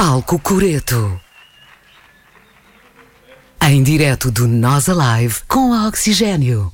Palco Coreto. Em direto do Nós Alive com a Oxigênio.